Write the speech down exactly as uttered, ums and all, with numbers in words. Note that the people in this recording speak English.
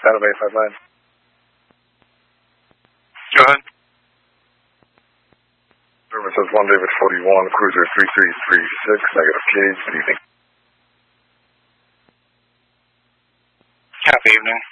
Adam eight five nine. Go ahead. Service says one David forty-one, cruiser three three three six, negative gauge. Good evening. Happy evening.